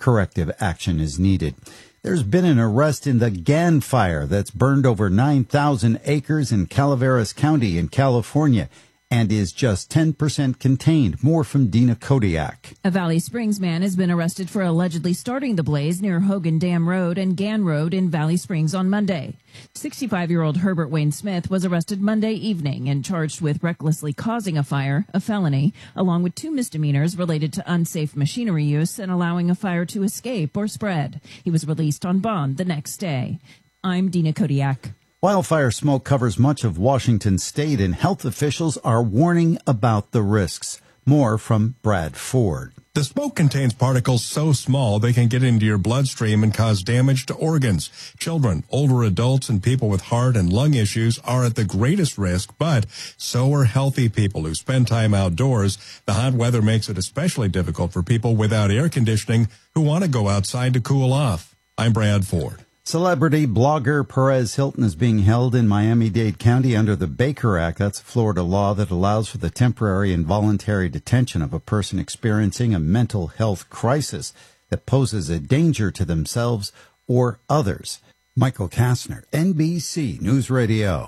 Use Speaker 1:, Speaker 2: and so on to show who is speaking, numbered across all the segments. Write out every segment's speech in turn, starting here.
Speaker 1: corrective action is needed. There's been an arrest in the Gan fire that's burned over 9,000 acres in Calaveras County in California and is just 10% contained. More from Dina Kodiak.
Speaker 2: A Valley Springs man has been arrested for allegedly starting the blaze near Hogan Dam Road and Gan Road in Valley Springs on Monday. 65-year-old Herbert Wayne Smith was arrested Monday evening and charged with recklessly causing a fire, a felony, along with 2 misdemeanors related to unsafe machinery use and allowing a fire to escape or spread. He was released on bond the next day. I'm Dina Kodiak.
Speaker 1: Wildfire smoke covers much of Washington state, and health officials are warning about the risks. More from Brad Ford.
Speaker 3: The smoke contains particles so small they can get into your bloodstream and cause damage to organs. Children, older adults, and people with heart and lung issues are at the greatest risk, but so are healthy people who spend time outdoors. The hot weather makes it especially difficult for people without air conditioning who want to go outside to cool off. I'm Brad Ford.
Speaker 1: Celebrity blogger Perez Hilton is being held in Miami-Dade County under the Baker Act. That's a Florida law that allows for the temporary and voluntary detention of a person experiencing a mental health crisis that poses a danger to themselves or others. Michael Kastner, NBC News Radio.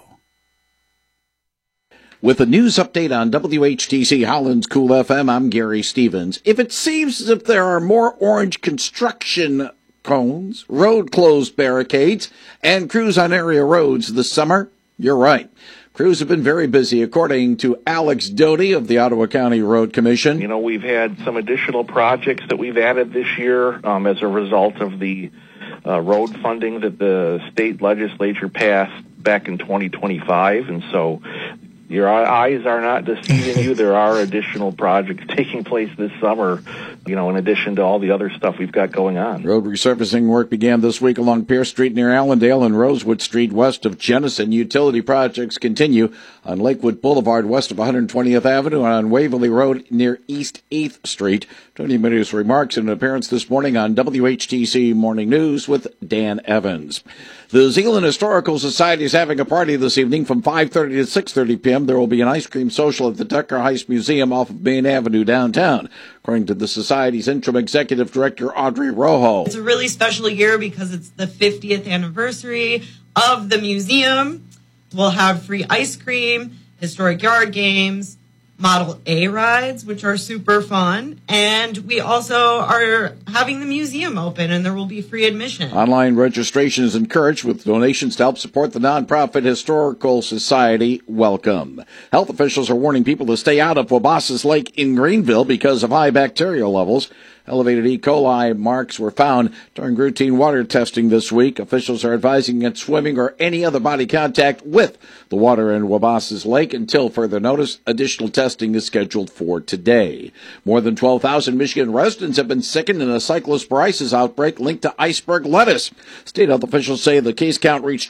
Speaker 4: With a news update on WHTC Holland's Cool FM, I'm Gary Stevens. If it seems as if there are more orange construction cones, road closed barricades, and crews on area roads this summer, you're right. Crews have been very busy, according to Alex Doty of the Ottawa County Road Commission.
Speaker 5: You know, we've had some additional projects that we've added this year as a result of the road funding that the state legislature passed back in 2025, and so your eyes are not deceiving you. There are additional projects taking place this summer, you know, in addition to all the other stuff we've got going on.
Speaker 4: Road resurfacing work began this week along Pierce Street near Allendale and Rosewood Street west of Jenison. Utility projects continue on Lakewood Boulevard west of 120th Avenue and on Waverly Road near East 8th Street. Tony Minutes remarks in an appearance this morning on WHTC Morning News with Dan Evans. The Zeeland Historical Society is having a party this evening from 5:30 to 6:30 p.m. There will be an ice cream social at the Tucker Heist Museum off of Main Avenue downtown, according to the Society's interim executive director, Audrey Rojo.
Speaker 6: It's a really special year because it's the 50th anniversary of the museum. We'll have free ice cream, historic yard games, Model A rides, which are super fun. And we also are having the museum open, and there will be free admission.
Speaker 4: Online registration is encouraged with donations to help support the nonprofit Historical Society. Welcome. Health officials are warning people to stay out of Wabasas Lake in Greenville because of high bacterial levels. Elevated E. coli marks were found during routine water testing this week. Officials are advising against swimming or any other body contact with the water in Wabasas Lake until further notice. Additional testing is scheduled for today. More than 12,000 Michigan residents have been sickened in a cyclosporiasis outbreak linked to iceberg lettuce. State health officials say the case count reached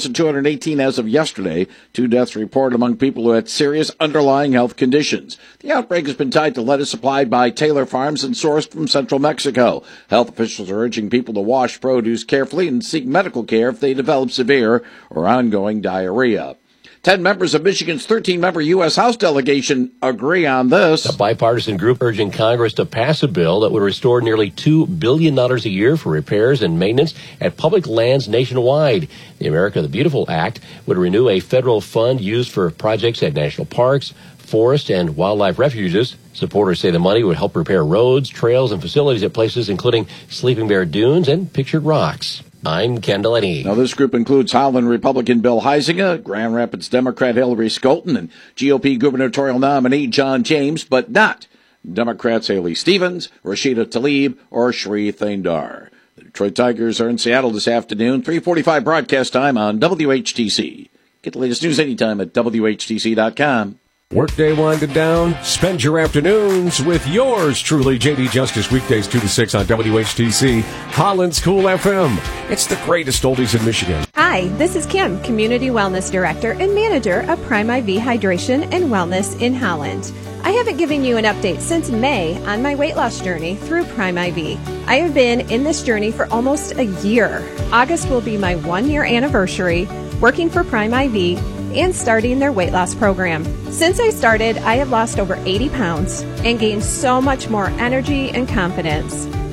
Speaker 4: 12,218 as of yesterday. 2 deaths reported among people who had serious underlying health conditions. The outbreak has been tied to lettuce supplied by Taylor Farms and sourced from central Mexico. Health officials are urging people to wash produce carefully and seek medical care if they develop severe or ongoing diarrhea. 10 members of Michigan's 13-member U.S. House delegation agree on this.
Speaker 7: A bipartisan group urging Congress to pass a bill that would restore nearly $2 billion a year for repairs and maintenance at public lands nationwide. The America the Beautiful Act would renew a federal fund used for projects at national parks, forest, and wildlife refuges. Supporters say the money would help repair roads, trails, and facilities at places including Sleeping Bear Dunes and Pictured Rocks. I'm Kendall Eddy.
Speaker 4: Now, this group includes Holland Republican Bill Huizenga, Grand Rapids Democrat Hillary Skolton, and GOP gubernatorial nominee John James, but not Democrats Haley Stevens, Rashida Tlaib, or Sri Thaindar. The Detroit Tigers are in Seattle this afternoon, 3:45 broadcast time on WHTC. Get the latest news anytime at WHTC.com.
Speaker 8: Workday winding down. Spend your afternoons with yours truly, J.D. Justice, weekdays 2 to 6 on WHTC, Holland's Cool FM. It's the greatest oldies in Michigan.
Speaker 9: Hi, this is Kim, Community Wellness Director and Manager of Prime IV Hydration and Wellness in Holland. I haven't given you an update since May on my weight loss journey through Prime IV. I have been in this journey for almost a year. August will be my 1-year anniversary working for Prime IV and starting their weight loss program. Since I started, I have lost over 80 pounds and gained so much more energy and confidence.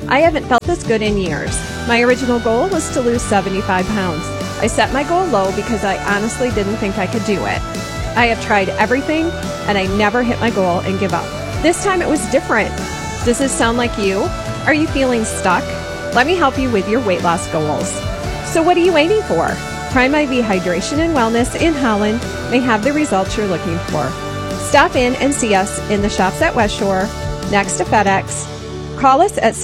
Speaker 9: I haven't felt this good in years. My original goal was to lose 75 pounds. I set my goal low because I honestly didn't think I could do it. I have tried everything, and I never hit my goal and give up. This time it was different. Does this sound like you? Are you feeling stuck? Let me help you with your weight loss goals. So what are you waiting for? Prime IV Hydration and Wellness in Holland may have the results you're looking for. Stop in and see us in the shops at West Shore, next to FedEx. Call us at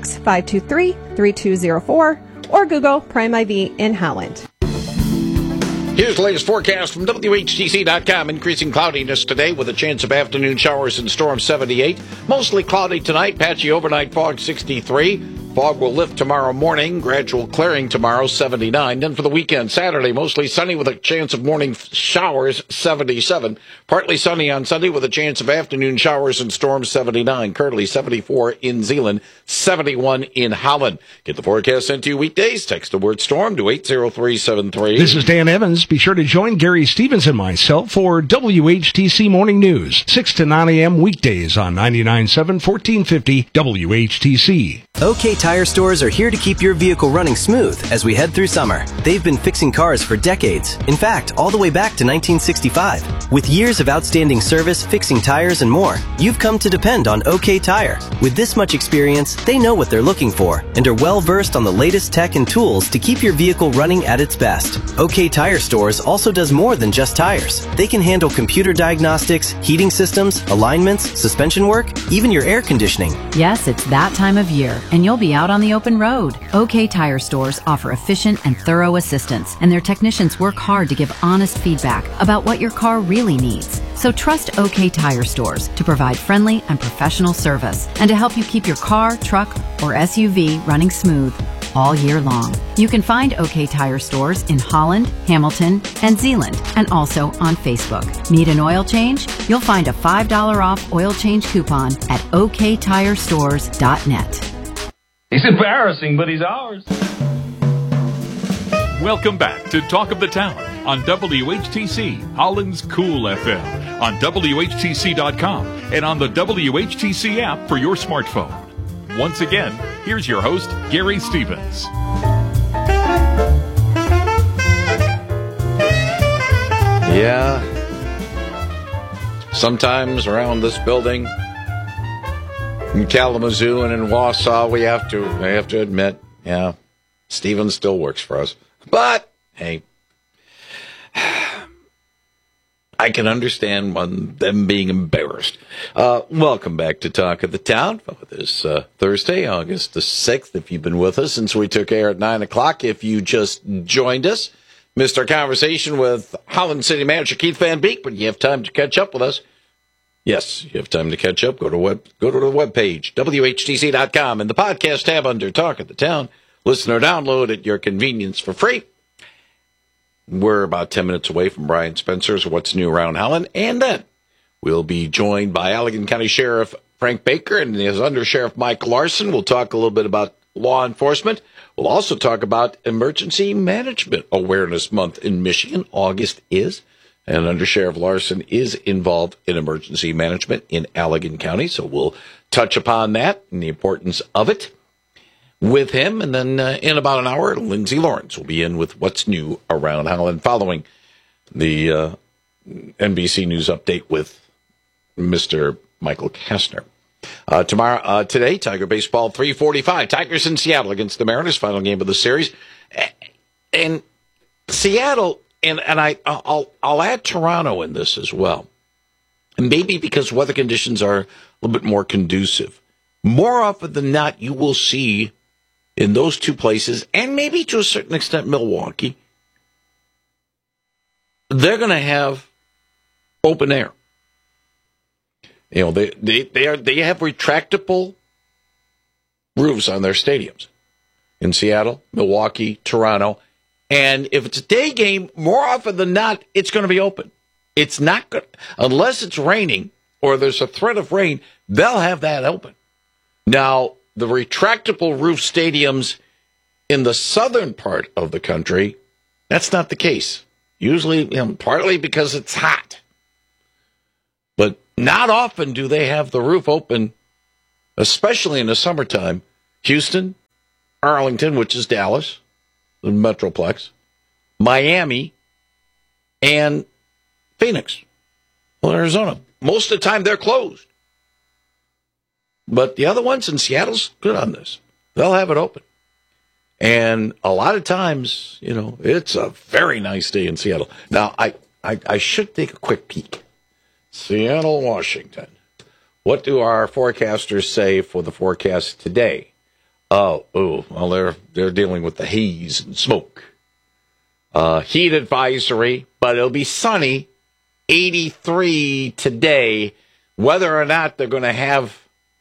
Speaker 9: 616-523-3204 or Google Prime IV in Holland.
Speaker 4: Here's the latest forecast from WHTC.com. Increasing cloudiness today with a chance of afternoon showers and storms 78. Mostly cloudy tonight, patchy overnight fog 63. Fog will lift tomorrow morning, gradual clearing tomorrow 79. Then for the weekend, Saturday, mostly sunny with a chance of morning showers 77. Partly sunny on Sunday with a chance of afternoon showers and storms 79. Currently 74 in Zeeland, 71 in Holland. Get the forecast sent to you weekdays. Text the word storm to 80373.
Speaker 10: This is Dan Evans. Be sure to join Gary Stevens and myself for WHTC Morning News, 6 to 9 a.m. weekdays on 99.7 1450 WHTC.
Speaker 11: OK Tire Stores are here to keep your vehicle running smooth as we head through summer. They've been fixing cars for decades. In fact, all the way back to 1965. With years of outstanding service, fixing tires, and more, you've come to depend on OK Tire. With this much experience, they know what they're looking for and are well versed on the latest tech and tools to keep your vehicle running at its best. OK Tire Stores also does more than just tires. They can handle computer diagnostics, heating systems, alignments, suspension work, even your air conditioning.
Speaker 12: Yes, it's that time of year, and you'll be out on the open road. OK Tire Stores offer efficient and thorough assistance, and their technicians work hard to give honest feedback about what your car really needs. So trust OK Tire Stores to provide friendly and professional service and to help you keep your car, truck, or SUV running smooth all year long. You can find OK Tire Stores in Holland, Hamilton, and Zeeland, and also on Facebook. Need an oil change? You'll find a $5 off oil change coupon at oktirestores.net.
Speaker 13: He's embarrassing, but he's ours.
Speaker 14: Welcome back to Talk of the Town on WHTC, Holland's Cool FM, on WHTC.com, and on the WHTC app for your smartphone. Once again, here's your host, Gary Stevens.
Speaker 4: Yeah. Sometimes around this building, in Kalamazoo and in Wausau, I have to admit, yeah, Stevens still works for us. But, hey, I can understand them being embarrassed. Welcome back to Talk of the Town for this Thursday, August the 6th. If you've been with us since we took air at 9 o'clock, if you just joined us, missed our conversation with Holland City Manager Keith Van Beek, but you have time to catch up with us. Yes, you have time to catch up. Go to the webpage, WHTC.com, and the podcast tab under Talk of the Town. Listen or download at your convenience for free. We're about 10 minutes away from Brian Spencer's What's New Around Holland, and then we'll be joined by Allegan County Sheriff Frank Baker and his Under Sheriff Mike Larson. We'll talk a little bit about law enforcement. We'll also talk about Emergency Management Awareness Month in Michigan. August is. And Under Sheriff Larson is involved in emergency management in Allegan County, so we'll touch upon that and the importance of it with him. And then in about an hour, Lindsay Lawrence will be in with What's New Around Holland, following the NBC News update with Mr. Michael Kastner. Today, Tiger Baseball 3:45. Tigers in Seattle against the Mariners, final game of the series. And Seattle... And I'll add Toronto in this as well. And maybe because weather conditions are a little bit more conducive. More often than not, you will see in those two places, and maybe to a certain extent Milwaukee, they're going to have open air. You know, they have retractable roofs on their stadiums. In Seattle, Milwaukee, Toronto. And if it's a day game, more often than not, it's going to be open. It's not good. Unless it's raining or there's a threat of rain, they'll have that open. Now, the retractable roof stadiums in the southern part of the country, that's not the case. Usually, partly because it's hot. But not often do they have the roof open, especially in the summertime, Houston, Arlington, which is Dallas, the Metroplex, Miami, and Phoenix, Arizona. Most of the time, they're closed. But the other ones in Seattle's good on this. They'll have it open. And a lot of times, it's a very nice day in Seattle. Now, I should take a quick peek. Seattle, Washington. What do our forecasters say for the forecast today? Well, they're dealing with the haze and smoke. Heat advisory, but it'll be sunny, 83 today. Whether or not they're going to have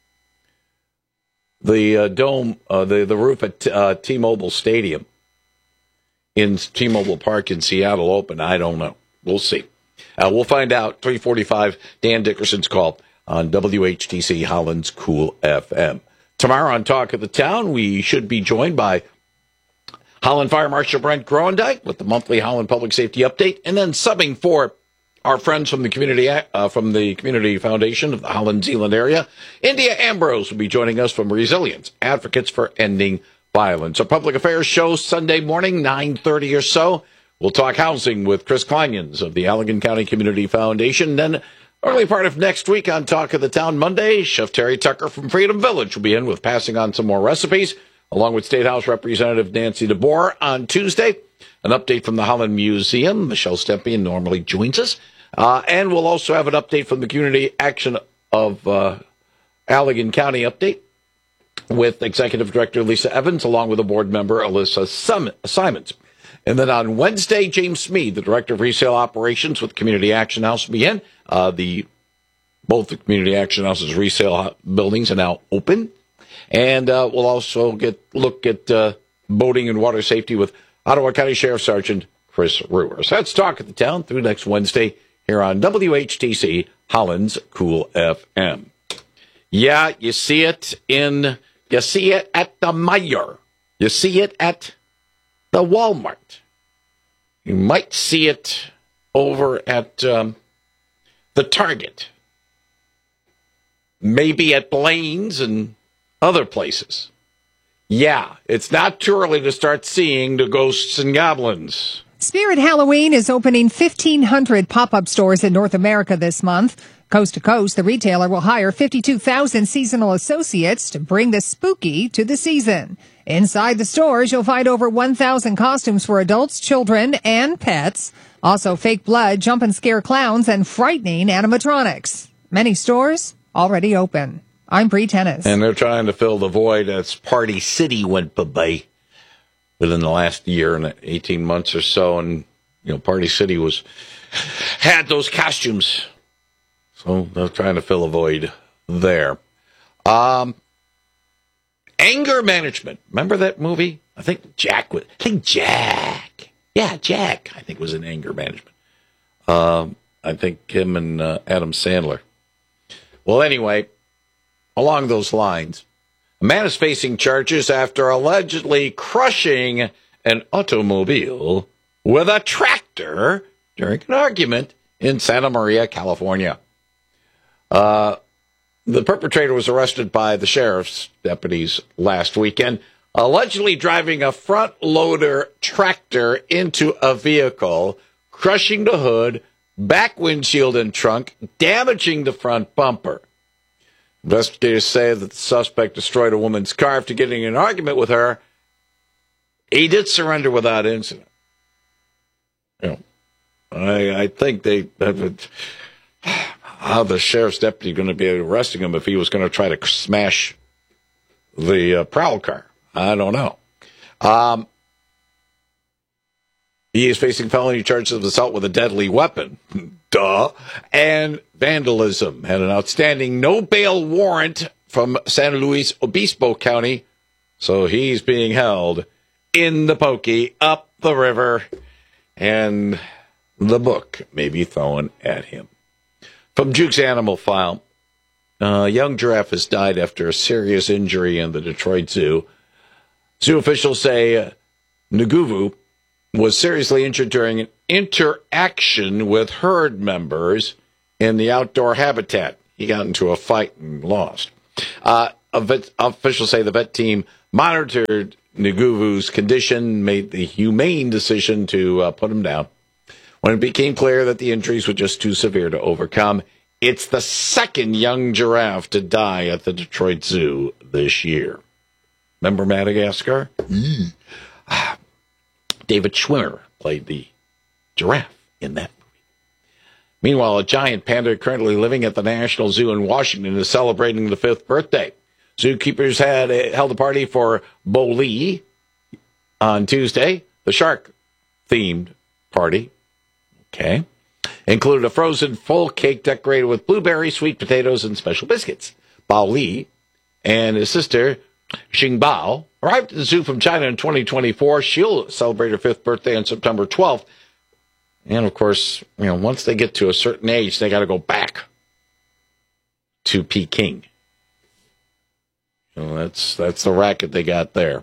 Speaker 4: the dome, the roof at T-Mobile Stadium in T-Mobile Park in Seattle open, I don't know. We'll see. We'll find out. 3:45, Dan Dickerson's call on WHTC Holland's Cool FM. Tomorrow on Talk of the Town, we should be joined by Holland Fire Marshal Brent Groendyke with the monthly Holland Public Safety Update, and then subbing for our friends from the Community Foundation of the Holland Zeeland area, India Ambrose will be joining us from Resilience, Advocates for Ending Violence. Our public affairs show Sunday morning, 9:30 or so. We'll talk housing with Chris Kleinians of the Allegan County Community Foundation. Then early part of next week on Talk of the Town Monday, Chef Terry Tucker from Freedom Village will be in with passing on some more recipes, along with State House Representative Nancy DeBoer on Tuesday. An update from the Holland Museum. Michelle Stempien normally joins us. And we'll also have an update from the Community Action of Allegan County update with Executive Director Lisa Evans, along with a board member, Alyssa Simons. And then on Wednesday, James Smead, the Director of Resale Operations with Community Action House, will be in. Both the Community Action House's resale buildings are now open. And we'll also look at boating and water safety with Ottawa County Sheriff Sergeant Chris Ruhr. So that's Talk of the Town through next Wednesday here on WHTC Holland's Cool FM. Yeah, you see it at the Meijer. You see it at the Walmart. You might see it over at the Target. Maybe at Blaine's and other places. Yeah, it's not too early to start seeing the ghosts and goblins.
Speaker 15: Spirit Halloween is opening 1,500 pop-up stores in North America this month. Coast to coast, the retailer will hire 52,000 seasonal associates to bring the spooky to the season. Inside the stores, you'll find over 1,000 costumes for adults, children, and pets. Also fake blood, jump and scare clowns, and frightening animatronics. Many stores already open. I'm Bree Tennis.
Speaker 4: And they're trying to fill the void as Party City went bye-bye within the last year and 18 months or so. And, Party City had those costumes. So they're trying to fill a void there. Anger Management. Remember that movie? I think Jack. Yeah, Jack, I think, was in Anger Management. I think him and Adam Sandler. Well, anyway, along those lines, a man is facing charges after allegedly crushing an automobile with a tractor during an argument in Santa Maria, California. The perpetrator was arrested by the sheriff's deputies last weekend, allegedly driving a front-loader tractor into a vehicle, crushing the hood, back windshield and trunk, damaging the front bumper. Investigators say that the suspect destroyed a woman's car after getting in an argument with her. He did surrender without incident. I think how the sheriff's deputy going to be arresting him if he was going to try to smash the prowl car? I don't know. He is facing felony charges of assault with a deadly weapon. Duh. And vandalism. Had an outstanding no bail warrant from San Luis Obispo County. So he's being held in the pokey up the river. And the book may be thrown at him. From Duke's Animal File, a young giraffe has died after a serious injury in the Detroit Zoo. Zoo officials say Nguvu was seriously injured during an interaction with herd members in the outdoor habitat. He got into a fight and lost. officials say the vet team monitored Nguvu's condition, made the humane decision to put him down. When it became clear that the injuries were just too severe to overcome, it's the second young giraffe to die at the Detroit Zoo this year. Remember Madagascar? David Schwimmer played the giraffe in that movie. Meanwhile, a giant panda currently living at the National Zoo in Washington is celebrating the 5th birthday. Zookeepers held a party for Bo Lee on Tuesday, the shark-themed party. Okay. Included a frozen full cake decorated with blueberries, sweet potatoes, and special biscuits. Bao Li and his sister, Xing Bao, arrived at the zoo from China in 2024. She'll celebrate her 5th birthday on September 12th. And, of course, once they get to a certain age, they got to go back to Peking. That's the racket they got there.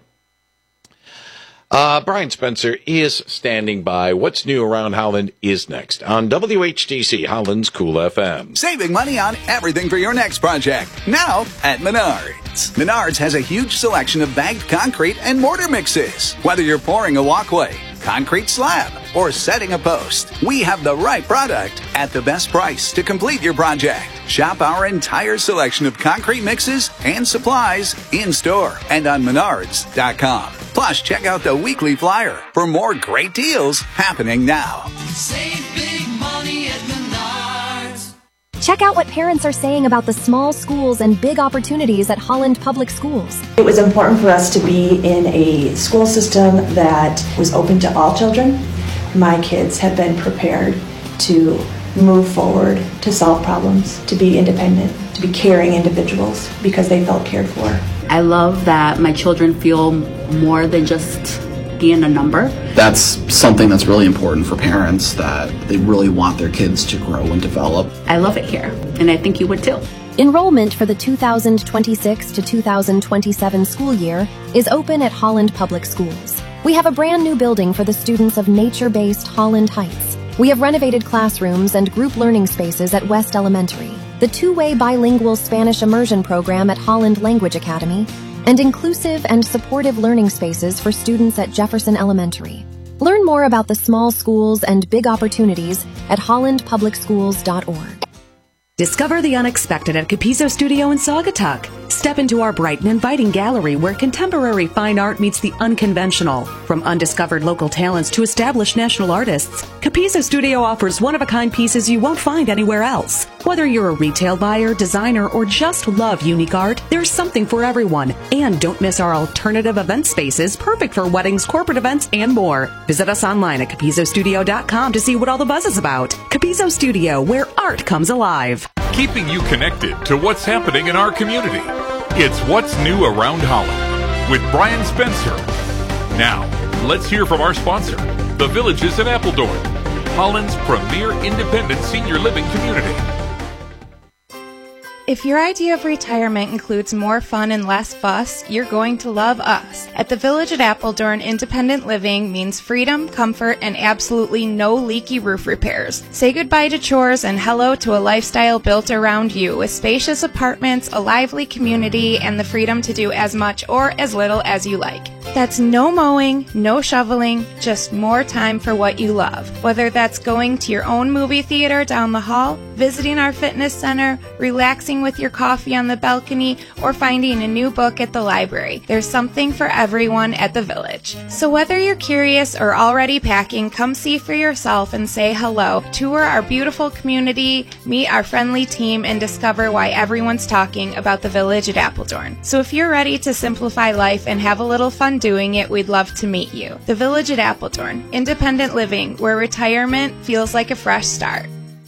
Speaker 4: Brian Spencer is standing by. What's new around Holland is next on WHTC, Holland's Cool FM.
Speaker 16: Saving money on everything for your next project. Now at Menards. Menards has a huge selection of bagged concrete and mortar mixes. Whether you're pouring a walkway, concrete slab, or setting a post, we have the right product at the best price to complete your project. Shop our entire selection of concrete mixes and supplies in-store and on Menards.com. Plus, check out the weekly flyer for more great deals happening now.
Speaker 17: Save big money at Menards.
Speaker 18: Check out what parents are saying about the small schools and big opportunities at Holland Public Schools.
Speaker 19: It was important for us to be in a school system that was open to all children. My kids have been prepared to move forward, to solve problems, to be independent, to be caring individuals because they felt cared for.
Speaker 20: I love that my children feel more than just being a number.
Speaker 21: That's something that's really important for parents, that they really want their kids to grow and develop.
Speaker 20: I love it here, and I think you would too.
Speaker 18: Enrollment for the 2026 to 2027 school year is open at Holland Public Schools. We have a brand new building for the students of nature-based Holland Heights. We have renovated classrooms and group learning spaces at West Elementary, the two-way bilingual Spanish immersion program at Holland Language Academy, and inclusive and supportive learning spaces for students at Jefferson Elementary. Learn more about the small schools and big opportunities at hollandpublicschools.org.
Speaker 22: Discover the unexpected at Capizzo Studio in Saugatuck. Step into our bright and inviting gallery where contemporary fine art meets the unconventional. From undiscovered local talents to established national artists, Capizzo Studio offers one-of-a-kind pieces you won't find anywhere else. Whether you're a retail buyer, designer, or just love unique art, there's something for everyone. And don't miss our alternative event spaces, perfect for weddings, corporate events, and more. Visit us online at capizzostudio.com to see what all the buzz is about. Capizzo Studio, where art comes alive.
Speaker 14: Keeping you connected to what's happening in our community. It's What's New Around Holland with Brian Spencer. Now, let's hear from our sponsor, The Villages at Appledorn, Holland's premier independent senior living community.
Speaker 23: If your idea of retirement includes more fun and less fuss, you're going to love us. At the Village at Appledorn, independent living means freedom, comfort, and absolutely no leaky roof repairs. Say goodbye to chores and hello to a lifestyle built around you with spacious apartments, a lively community, and the freedom to do as much or as little as you like. That's no mowing, no shoveling, just more time for what you love. Whether that's going to your own movie theater down the hall, visiting our fitness center, relaxing with your coffee on the balcony, or finding a new book at the library. There's something for everyone at the Village. So whether you're curious or already packing, come see for yourself and say hello. Tour our beautiful community, meet our friendly team, and discover why everyone's talking about the Village at Appledorn. So if you're ready to simplify life and have a little fun doing it, we'd love to meet you. The Village at Appledorn, independent living, where retirement feels like a fresh start.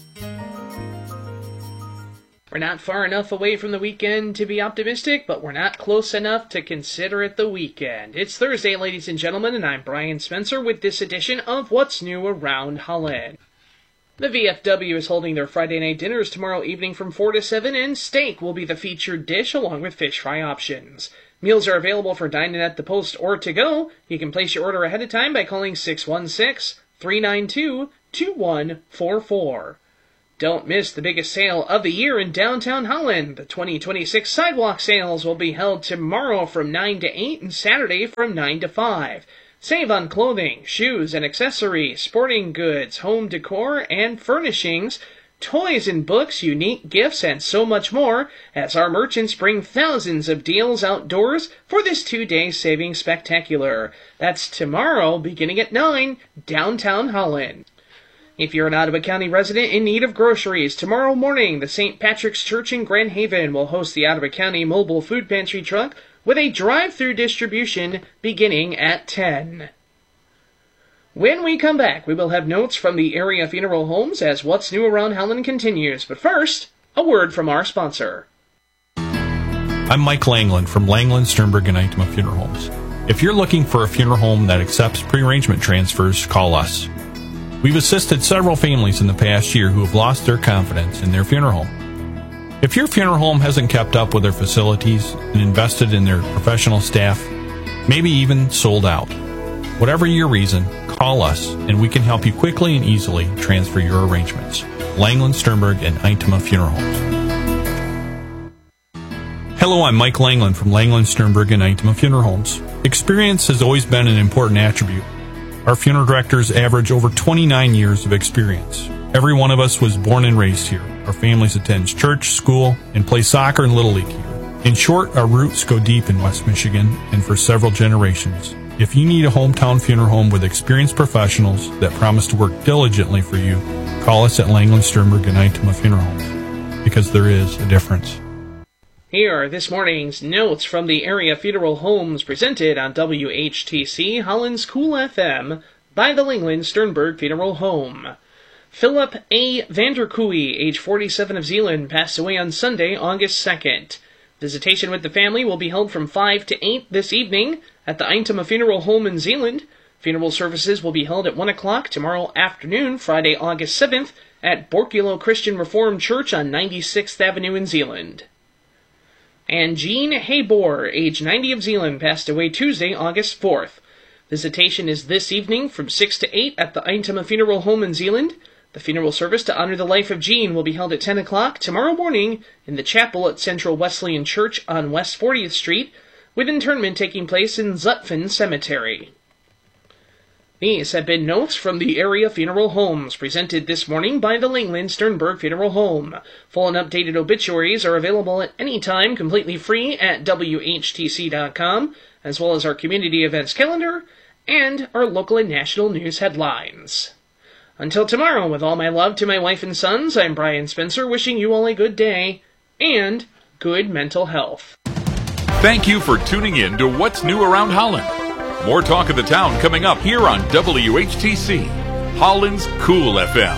Speaker 24: We're not far enough away from the weekend to be optimistic, but we're not close enough to consider it the weekend. It's Thursday, ladies and gentlemen, and I'm Brian Spencer with this edition of What's New Around Holland. The VFW is holding their Friday night dinners tomorrow evening from 4 to 7, and steak will be the featured dish along with fish fry options. Meals are available for dine-in at the post or to go. You can place your order ahead of time by calling 616-392-2144. Don't miss the biggest sale of the year in downtown Holland. The 2026 sidewalk sales will be held tomorrow from 9 to 8 and Saturday from 9 to 5. Save on clothing, shoes and accessories, sporting goods, home decor and furnishings, toys and books, unique gifts, and so much more, as our merchants bring thousands of deals outdoors for this 2-day savings spectacular. That's tomorrow, beginning at 9, downtown Holland. If you're an Ottawa County resident in need of groceries, tomorrow morning, the St. Patrick's Church in Grand Haven will host the Ottawa County Mobile Food Pantry truck with a drive-through distribution beginning at 10. When we come back, we will have notes from the area funeral homes as What's New Around Holland continues. But first, a word from our sponsor.
Speaker 1: I'm Mike Langland from Langland, Sternberg, and Itema Funeral Homes. If you're looking for a funeral home that accepts pre-arrangement transfers, call us. We've assisted several families in the past year who have lost their confidence in their funeral home. If your funeral home hasn't kept up with their facilities and invested in their professional staff, maybe even sold out, whatever your reason, call us and we can help you quickly and easily transfer your arrangements. Langland, Sternberg, and Itema Funeral Homes. Hello, I'm Mike Langland from Langland, Sternberg, and Itema Funeral Homes. Experience has always been an important attribute. Our funeral directors average over 29 years of experience. Every one of us was born and raised here. Our families attend church, school, and play soccer and Little League here. In short, our roots go deep in West Michigan and for several generations. If you need a hometown funeral home with experienced professionals that promise to work diligently for you, call us at Langland, Sternberg, and Itema Funeral Homes, because there is a difference.
Speaker 24: Here are this morning's notes from the area funeral homes presented on WHTC Holland's Cool FM by the Langland Sternberg Funeral Home. Philip A. Vanderkooi, age 47 of Zeeland, passed away on Sunday, August 2nd. Visitation with the family will be held from 5 to 8 this evening at the Itema Funeral Home in Zeeland. Funeral services will be held at 1 o'clock tomorrow afternoon, Friday, August 7th, at Borculo Christian Reformed Church on 96th Avenue in Zeeland. And Jean Haybor, age 90 of Zeeland, passed away Tuesday, August 4th. Visitation is this evening from 6 to 8 at the Itema Funeral Home in Zeeland. The funeral service to honor the life of Jean will be held at 10 o'clock tomorrow morning in the chapel at Central Wesleyan Church on West 40th Street, with interment taking place in Zutphen Cemetery. These have been notes from the area funeral homes presented this morning by the Langland Sternberg Funeral Home. Full and updated obituaries are available at any time completely free at WHTC.com, as well as our community events calendar and our local and national news headlines. Until tomorrow, with all my love to my wife and sons, I'm Brian Spencer, wishing you all a good day and good mental health.
Speaker 14: Thank you for tuning in to What's New Around Holland. More talk of the town coming up here on WHTC, Holland's Cool FM.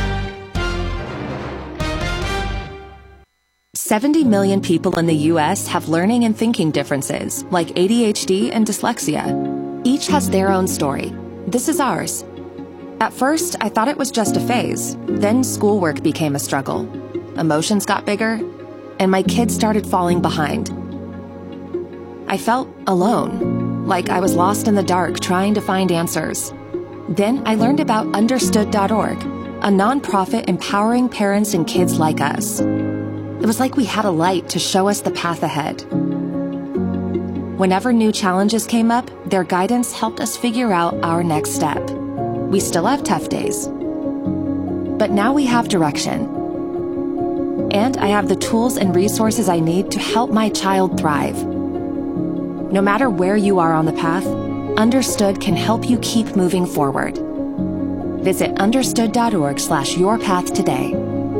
Speaker 2: 70 million people in the U.S. have learning and thinking differences, like ADHD and dyslexia. Each has their own story. This is ours. At first, I thought it was just a phase. Then schoolwork became a struggle. Emotions got bigger, and my kids started falling behind. I felt alone, like I was lost in the dark trying to find answers. Then I learned about Understood.org, a nonprofit empowering parents and kids like us. It was like we had a light to show us the path ahead. Whenever new challenges came up, their guidance helped us figure out our next step. We still have tough days, but now we have direction. And I have the tools and resources I need to help my child thrive. No matter where you are on the path, Understood can help you keep moving forward. Visit understood.org/yourpath today.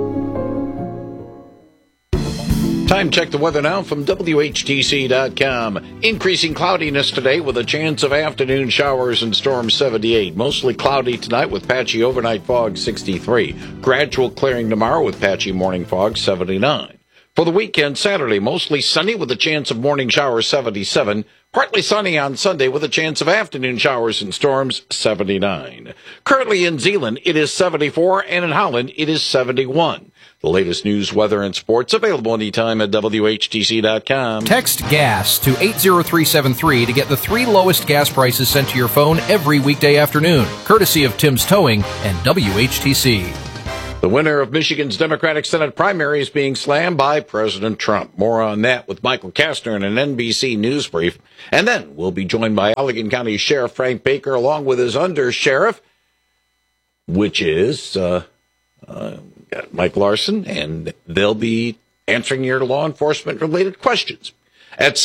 Speaker 4: Time check the weather now from WHTC.com. Increasing cloudiness today with a chance of afternoon showers and storms 78. Mostly cloudy tonight with patchy overnight fog 63. Gradual clearing tomorrow with patchy morning fog 79. For the weekend, Saturday, mostly sunny with a chance of morning showers 77. Partly sunny on Sunday with a chance of afternoon showers and storms 79. Currently in Zeeland, it is 74, and in Holland, it is 71. The latest news, weather, and sports available anytime at WHTC.com.
Speaker 3: Text GAS to 80373 to get the 3 lowest gas prices sent to your phone every weekday afternoon, courtesy of Tim's Towing and WHTC.
Speaker 4: The winner of Michigan's Democratic Senate primary is being slammed by President Trump. More on that with Michael Kastner in an NBC News brief. And then we'll be joined by Allegan County Sheriff Frank Baker along with his undersheriff, which is Mike Larson, and they'll be answering your law enforcement-related questions. At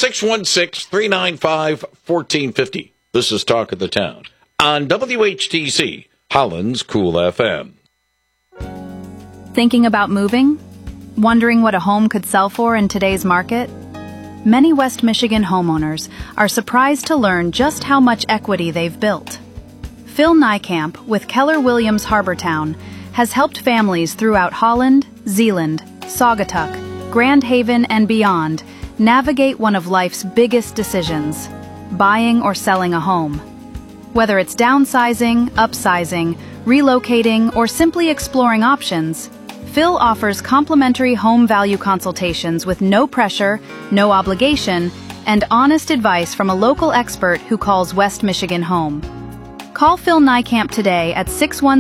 Speaker 4: 616-395-1450, this is Talk of the Town on WHTC, Holland's Cool FM.
Speaker 5: Thinking about moving? Wondering what a home could sell for in today's market? Many West Michigan homeowners are surprised to learn just how much equity they've built. Phil Nijkamp with Keller Williams Harbortown has helped families throughout Holland, Zeeland, Saugatuck, Grand Haven, and beyond navigate one of life's biggest decisions, buying or selling a home. Whether it's downsizing, upsizing, relocating, or simply exploring options, Phil offers complimentary home value consultations with no pressure, no obligation, and honest advice from a local expert who calls West Michigan home. Call Phil Nijkamp today at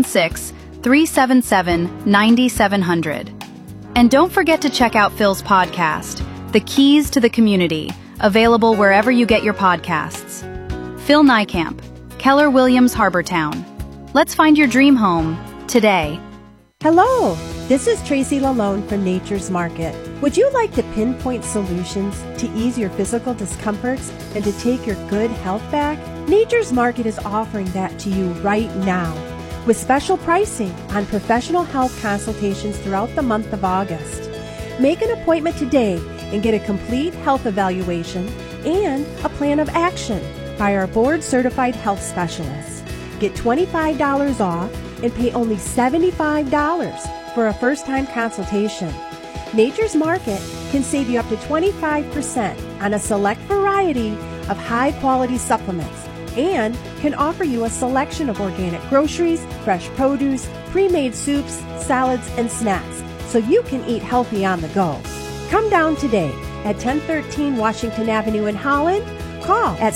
Speaker 5: 616-377-9700. And don't forget to check out Phil's podcast, The Keys to the Community, available wherever you get your podcasts. Phil Nijkamp, Keller Williams Harbortown. Let's find your dream home today.
Speaker 6: Hello, this is Tracy Lalone from Nature's Market. Would you like to pinpoint solutions to ease your physical discomforts and to take your good health back? Nature's Market is offering that to you right now with special pricing on professional health consultations throughout the month of August. Make an appointment today and get a complete health evaluation and a plan of action by our board-certified health specialists. Get $25 off and pay only $75 for a first-time consultation. Nature's Market can save you up to 25% on a select variety of high-quality supplements and can offer you a selection of organic groceries, fresh produce, pre-made soups, salads, and snacks so you can eat healthy on the go. Come down today at 1013 Washington Avenue in Holland. Call at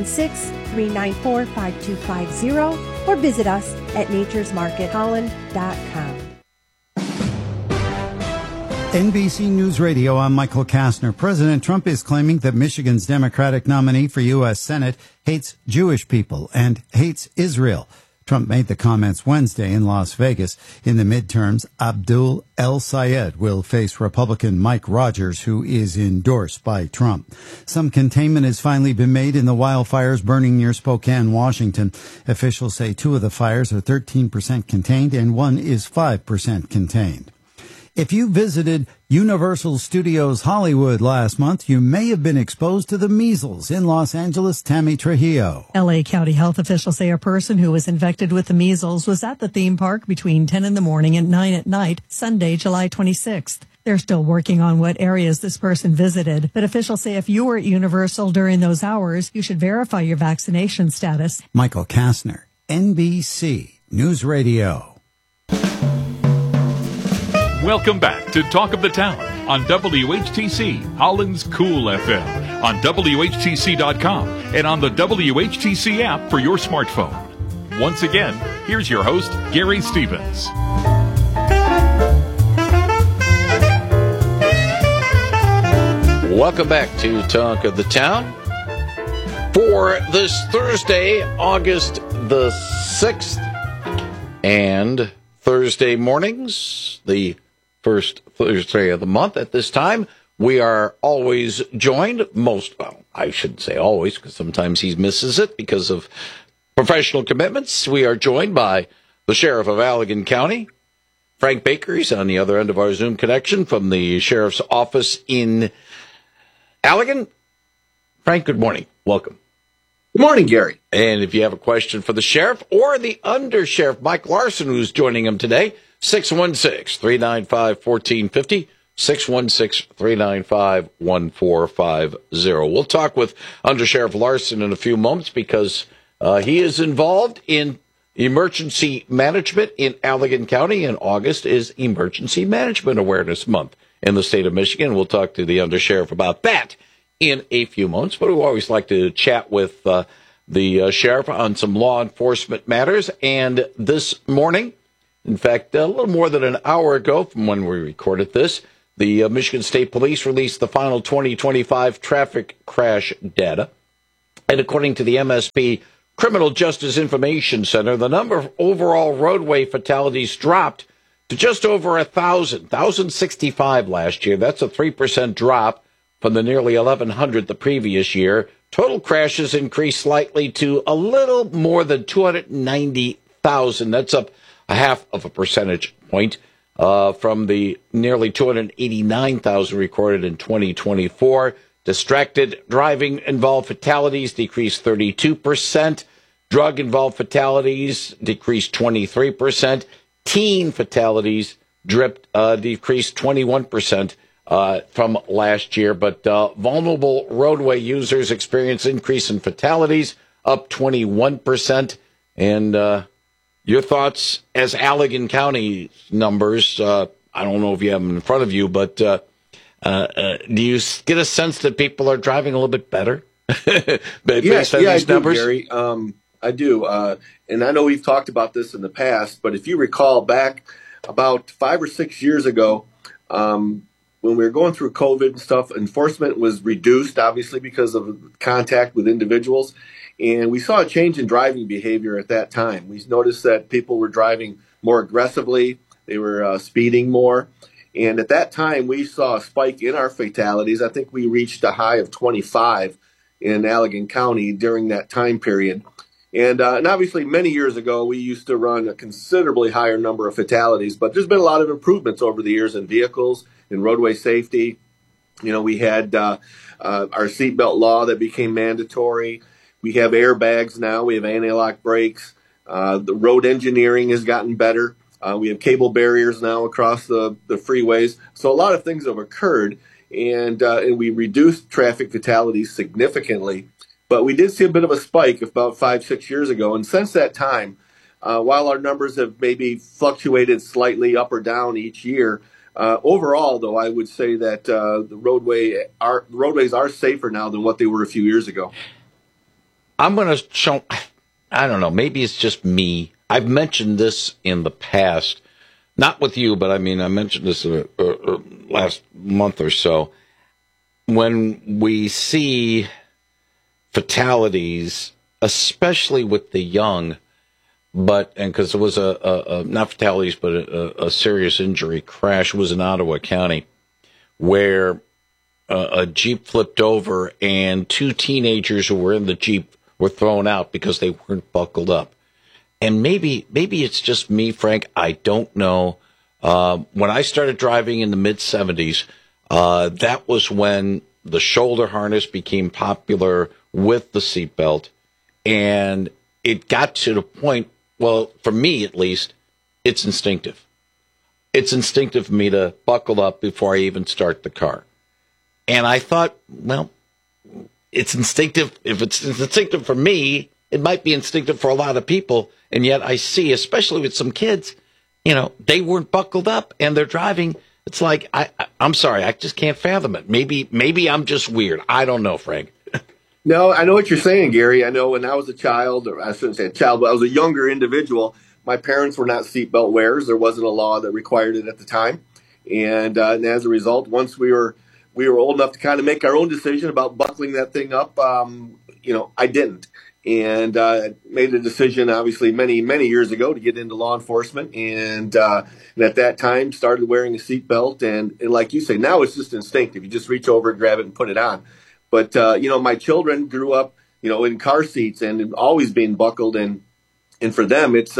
Speaker 6: 616-394-5250 or visit us at naturesmarketholland.com.
Speaker 7: NBC News Radio, I'm Michael Kastner. President Trump is claiming that Michigan's Democratic nominee for U.S. Senate hates Jewish people and hates Israel. Trump made the comments Wednesday in Las Vegas. In the midterms, Abdul El-Sayed will face Republican Mike Rogers, who is endorsed by Trump. Some containment has finally been made in the wildfires burning near Spokane, Washington. Officials say 2 of the fires are 13% contained and 1 is 5% contained. If you visited Universal Studios Hollywood last month, you may have been exposed to the measles. In Los Angeles, Tammy Trujillo.
Speaker 8: L.A. County health officials say a person who was infected with the measles was at the theme park between 10 in the morning and 9 at night, Sunday, July 26th. They're still working on what areas this person visited, but officials say if you were at Universal during those hours, you should verify your vaccination status.
Speaker 7: Michael Kastner, NBC News Radio.
Speaker 14: Welcome back to Talk of the Town on WHTC, Holland's Cool FM, on WHTC.com, and on the WHTC app for your smartphone. Once again, here's your host, Gary Stevens.
Speaker 4: Welcome back to Talk of the Town for this Thursday, August the 6th, and Thursday mornings, the first Thursday of the month. At this time, we are always joined, I shouldn't say always, because sometimes he misses it because of professional commitments. We are joined by the Sheriff of Allegan County, Frank Baker. He's on the other end of our Zoom connection from the Sheriff's Office in Allegan. Frank, good morning. Welcome.
Speaker 25: Good morning, Gary.
Speaker 4: And if you have a question for the Sheriff or the Undersheriff, Mike Larson, who's joining him today, 616-395-1450, 616-395-1450. We'll talk with Undersheriff Larson in a few moments because he is involved in emergency management in Allegan County, and August is Emergency Management Awareness Month in the state of Michigan. We'll talk to the Undersheriff about that in a few moments, but we always like to chat with the Sheriff on some law enforcement matters, and this morning In fact, a little more than an hour ago from when we recorded this, the Michigan State Police released the final 2025 traffic crash data. And according to the MSP Criminal Justice Information Center, the number of overall roadway fatalities dropped to just over 1,065 last year. That's a 3% drop from the nearly 1,100 the previous year. Total crashes increased slightly to a little more than 290,000. That's up a half of a percentage point from the nearly 289,000 recorded in 2024. Distracted driving-involved fatalities decreased 32%. Drug-involved fatalities decreased 23%. Teen fatalities decreased 21% from last year. But vulnerable roadway users experienced increase in fatalities, up 21%. And your thoughts as Allegan County numbers, I don't know if you have them in front of you, but do you get a sense that people are driving a little bit better based on these numbers?
Speaker 25: Gary. I do. And I know we've talked about this in the past, but if you recall back about 5 or 6 years ago, when we were going through COVID and stuff, enforcement was reduced, obviously, because of contact with individuals. And we saw a change in driving behavior at that time. We noticed that people were driving more aggressively. They were speeding more. And at that time, we saw a spike in our fatalities. I think we reached a high of 25 in Allegan County during that time period. And obviously, many years ago, we used to run a considerably higher number of fatalities. But there's been a lot of improvements over the years in vehicles, in roadway safety. You know, we had our seatbelt law that became mandatory. We have airbags now. We have anti-lock brakes. The road engineering has gotten better. We have cable barriers now across the freeways. So a lot of things have occurred, and we reduced traffic fatalities significantly. But we did see a bit of a spike about 5-6 years ago. And since that time, while our numbers have maybe fluctuated slightly up or down each year, overall, though, I would say that the roadways are safer now than what they were a few years ago.
Speaker 4: I'm going to show, I don't know, maybe it's just me. I've mentioned this in the past, not with you, but I mean, I mentioned this last month or so. When we see fatalities, especially with the young, and because it was not fatalities, but a serious injury crash, was in Ottawa County, where a Jeep flipped over and 2 teenagers who were in the Jeep were thrown out because they weren't buckled up. And maybe it's just me, Frank. I don't know. When I started driving in the mid-'70s, that was when the shoulder harness became popular with the seatbelt. And it got to the point, well, for me at least, it's instinctive. It's instinctive for me to buckle up before I even start the car. And I thought, well, it's instinctive. If it's instinctive for me, it might be instinctive for a lot of people. And yet I see, especially with some kids, you know, they weren't buckled up and they're driving. It's like, I'm sorry, I just can't fathom it. Maybe I'm just weird. I don't know, Frank.
Speaker 25: No, I know what you're saying, Gary. I know when I was a child, or I shouldn't say a child, but I was a younger individual. My parents were not seatbelt wearers. There wasn't a law that required it at the time. And as a result, once we were old enough to kind of make our own decision about buckling that thing up, I didn't. And made a decision, obviously, many, many years ago to get into law enforcement. And at that time, started wearing a seatbelt. And like you say, now it's just instinctive. You just reach over, grab it, and put it on. But, my children grew up, in car seats and always being buckled. And for them, it's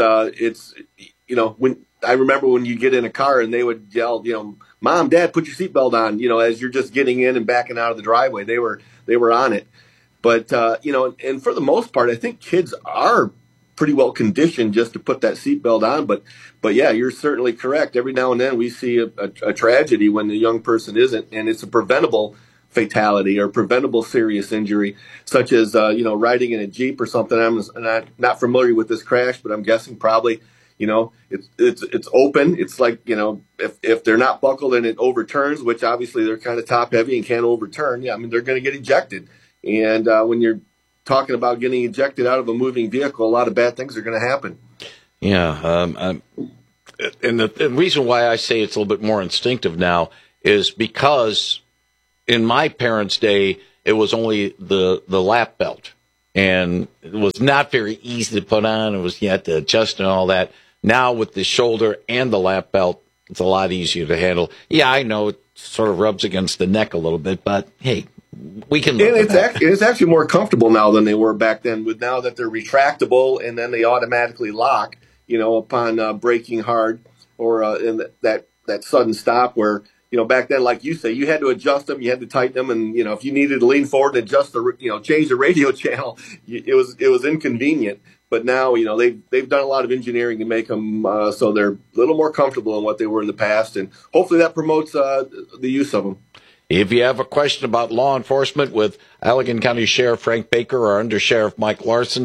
Speaker 25: when I remember when you get in a car and they would yell, Mom, Dad, put your seatbelt on, as you're just getting in and backing out of the driveway. They were on it. But, and for the most part, I think kids are pretty well conditioned just to put that seatbelt on. But yeah, you're certainly correct. Every now and then we see a tragedy when the young person isn't, and it's a preventable fatality or preventable serious injury, such as, riding in a Jeep or something. I'm not familiar with this crash, but I'm guessing probably, it's open. It's like, if they're not buckled and it overturns, which obviously they're kind of top heavy and can't overturn. Yeah, I mean, they're going to get ejected. And when you're talking about getting ejected out of a moving vehicle, a lot of bad things are going to happen.
Speaker 4: Yeah. and the reason why I say it's a little bit more instinctive now is because in my parents' day, it was only the lap belt, and it was not very easy to put on. You had to adjust and all that. Now with the shoulder and the lap belt, it's a lot easier to handle. Yeah, I know it sort of rubs against the neck a little bit, but hey, we can live with that.
Speaker 25: It's actually more comfortable now than they were back then. With now that they're retractable and then they automatically lock, upon braking hard or in that sudden stop where, back then, like you say, you had to adjust them, you had to tighten them, and if you needed to lean forward and adjust change the radio channel, it was inconvenient. But now, they've done a lot of engineering to make them so they're a little more comfortable than what they were in the past, and hopefully that promotes the use of them.
Speaker 4: If you have a question about law enforcement with Allegan County Sheriff Frank Baker or Under Sheriff Mike Larson,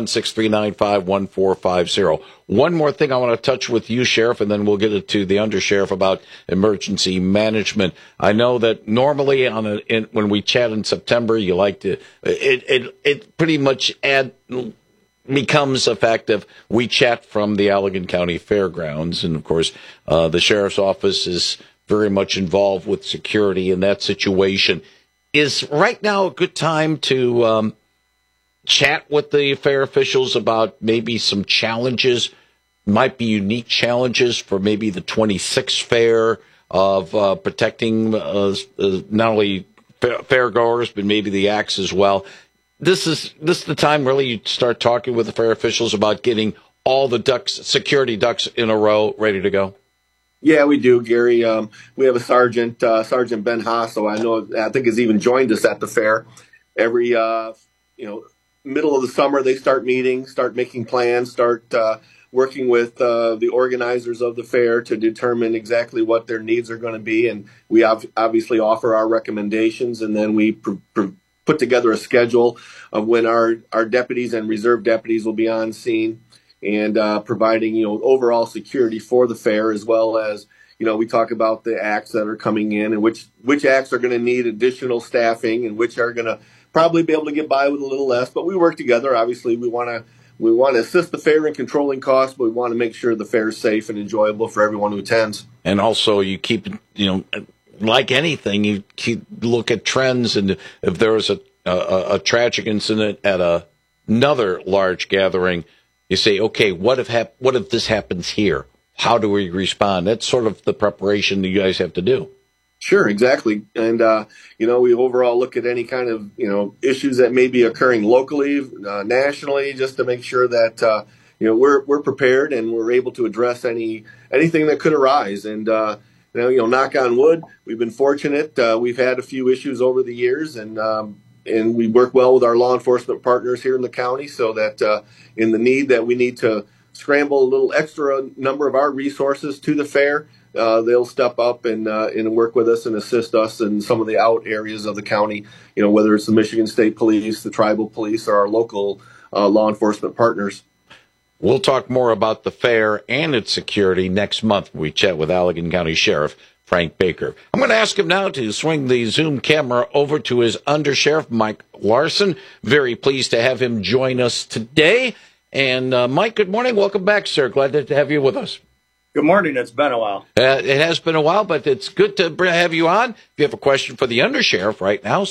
Speaker 4: 616-395-1450. One more thing I want to touch with you, Sheriff, and then we'll get it to the Under Sheriff about emergency management. I know that normally when we chat in September, you like to it pretty much becomes effective. We chat from the Allegan County Fairgrounds, and of course, the Sheriff's Office is very much involved with security in that situation. Is right now a good time to chat with the fair officials about maybe some challenges, might be unique challenges for maybe the 26th fair of protecting not only fairgoers, but maybe the acts as well? This is the time really you start talking with the fair officials about getting all the security ducks in a row ready to go.
Speaker 25: Yeah, we do, Gary. We have a Sergeant Ben Hasso. I think has even joined us at the fair. Every middle of the summer, they start meeting, start making plans, start working with the organizers of the fair to determine exactly what their needs are going to be. And we obviously offer our recommendations, and then we put together a schedule of when our deputies and reserve deputies will be on scene, and providing, overall security for the fair, as well as, we talk about the acts that are coming in and which acts are going to need additional staffing and which are going to probably be able to get by with a little less. But we work together. Obviously, we want to assist the fair in controlling costs, but we want to make sure the fair is safe and enjoyable for everyone who attends.
Speaker 4: And also, you keep, like anything, you look at trends, and if there was a tragic incident at another large gathering, you say, okay, what if this happens here? How do we respond? That's sort of the preparation that you guys have to do.
Speaker 25: Sure, exactly. And, we overall look at any kind of, issues that may be occurring locally, nationally, just to make sure that, we're prepared and we're able to address anything that could arise. And, knock on wood, we've been fortunate. We've had a few issues over the years, and we work well with our law enforcement partners here in the county, so that in the need that we need to scramble a little extra number of our resources to the fair, they'll step up and work with us and assist us in some of the out areas of the county, whether it's the Michigan State Police, the tribal police, or our local law enforcement partners.
Speaker 4: We'll talk more about the fair and its security next month when we chat with Allegan County Sheriff Frank Baker. I'm going to ask him now to swing the Zoom camera over to his Under Sheriff Mike Larson. Very pleased to have him join us today. And Mike, good morning. Welcome back, sir. Glad to have you with us.
Speaker 9: Good morning. It's been a while.
Speaker 4: It has been a while, but it's good to have you on. If you have a question for the Undersheriff right now,